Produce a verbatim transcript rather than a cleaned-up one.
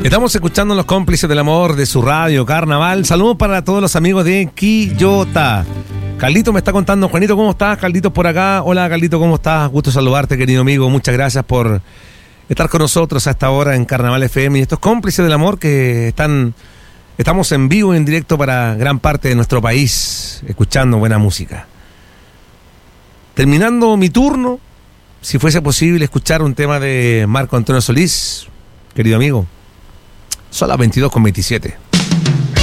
Estamos escuchando Los Cómplices del Amor de su radio Carnaval. Saludos para todos los amigos de Quillota. Carlito me está contando. Juanito, ¿cómo estás? Carlitos por acá. Hola, Carlito, ¿cómo estás? Gusto saludarte, querido amigo. Muchas gracias por estar con nosotros a esta hora en Carnaval F M y estos Cómplices del Amor que están... Estamos en vivo y en directo para gran parte de nuestro país, escuchando buena música. Terminando mi turno, si fuese posible escuchar un tema de Marco Antonio Solís, querido amigo. Son las veintidós con veintisiete.